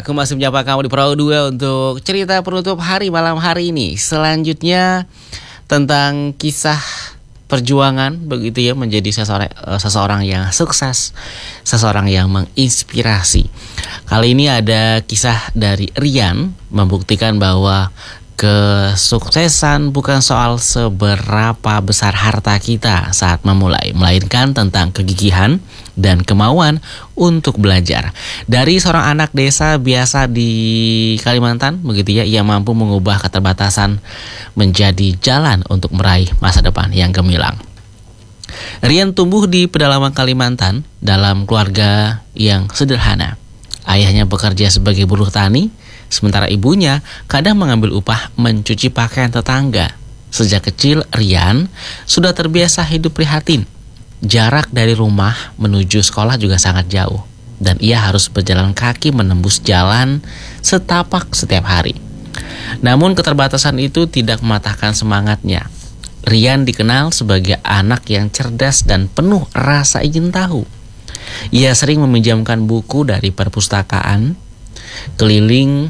aku masih menyapa kamu di Perahu 2 untuk cerita penutup hari malam hari ini. Selanjutnya tentang kisah perjuangan begitu ya, menjadi seseorang yang sukses, seseorang yang menginspirasi. Kali ini ada kisah dari Rian membuktikan bahwa kesuksesan bukan soal seberapa besar harta kita saat memulai, melainkan tentang kegigihan dan kemauan untuk belajar. Dari seorang anak desa biasa di Kalimantan, begitu ya, ia mampu mengubah keterbatasan menjadi jalan untuk meraih masa depan yang gemilang. Rian tumbuh di pedalaman Kalimantan dalam keluarga yang sederhana. Ayahnya bekerja sebagai buruh tani, sementara ibunya kadang mengambil upah mencuci pakaian tetangga. Sejak kecil, Rian sudah terbiasa hidup prihatin. Jarak dari rumah menuju sekolah juga sangat jauh, dan ia harus berjalan kaki menembus jalan setapak setiap hari. Namun keterbatasan itu tidak mematahkan semangatnya. Rian dikenal sebagai anak yang cerdas dan penuh rasa ingin tahu. Ia sering meminjamkan buku dari perpustakaan keliling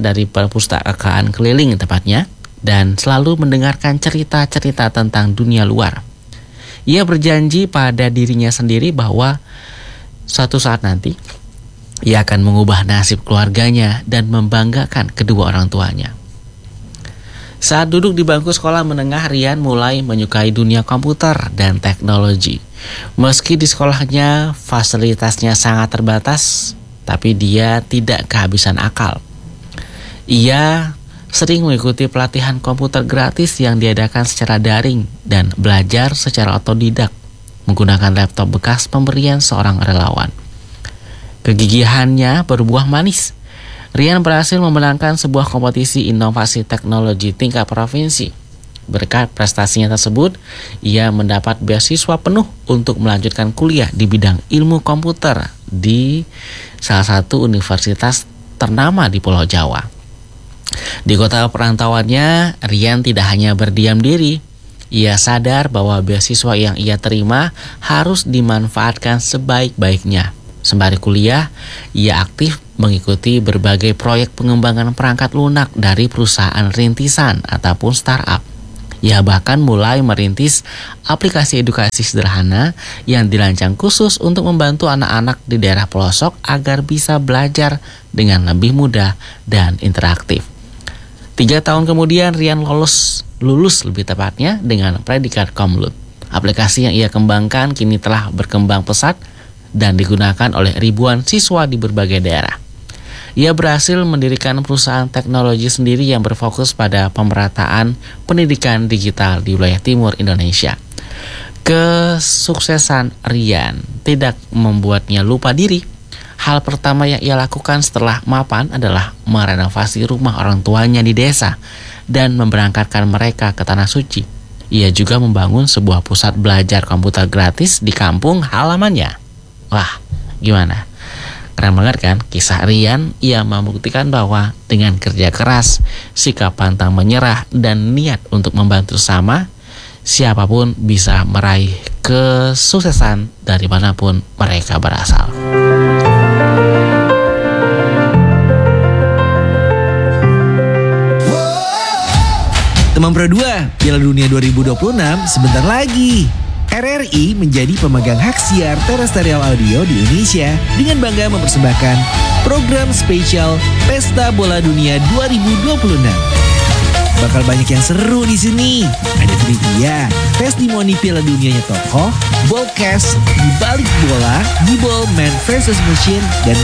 tepatnya, dan selalu mendengarkan cerita-cerita tentang dunia luar. Ia berjanji pada dirinya sendiri bahwa suatu saat nanti ia akan mengubah nasib keluarganya dan membanggakan kedua orang tuanya. Saat duduk di bangku sekolah menengah, Rian mulai menyukai dunia komputer dan teknologi. Meski di sekolahnya fasilitasnya sangat terbatas, tapi dia tidak kehabisan akal. Ia sering mengikuti pelatihan komputer gratis yang diadakan secara daring dan belajar secara otodidak menggunakan laptop bekas pemberian seorang relawan. Kegigihannya berbuah manis. Rian berhasil memenangkan sebuah kompetisi inovasi teknologi tingkat provinsi. Berkat prestasinya tersebut, ia mendapat beasiswa penuh untuk melanjutkan kuliah di bidang ilmu komputer di salah satu universitas ternama di Pulau Jawa. Di kota perantauannya, Rian tidak hanya berdiam diri. Ia sadar bahwa beasiswa yang ia terima harus dimanfaatkan sebaik-baiknya. Sembari kuliah, ia aktif mengikuti berbagai proyek pengembangan perangkat lunak dari perusahaan rintisan ataupun startup. Ia bahkan mulai merintis aplikasi edukasi sederhana yang dirancang khusus untuk membantu anak-anak di daerah pelosok agar bisa belajar dengan lebih mudah dan interaktif. 3 tahun kemudian, Rian lulus lebih tepatnya dengan predikat Komlut. Aplikasi yang ia kembangkan kini telah berkembang pesat dan digunakan oleh ribuan siswa di berbagai daerah. Ia berhasil mendirikan perusahaan teknologi sendiri yang berfokus pada pemerataan pendidikan digital di wilayah timur Indonesia. Kesuksesan Rian tidak membuatnya lupa diri. Hal pertama yang ia lakukan setelah mapan adalah merenovasi rumah orang tuanya di desa dan memberangkatkan mereka ke Tanah Suci. Ia juga membangun sebuah pusat belajar komputer gratis di kampung halamannya. Wah, gimana? Keren banget kan kisah Rian. Ia membuktikan bahwa dengan kerja keras, sikap pantang menyerah, dan niat untuk membantu sesama, siapapun bisa meraih kesuksesan dari manapun mereka berasal. Teman Pro 2, Piala Dunia 2026 sebentar lagi. RRI menjadi pemegang hak siar terestrial audio di Indonesia dengan bangga mempersembahkan program spesial Pesta Bola Dunia 2026. Bakal banyak yang seru di sini. Ada trivia, testimoni Piala Dunianya tokoh, ballcast, di balik bola, di ball man versus machine, dan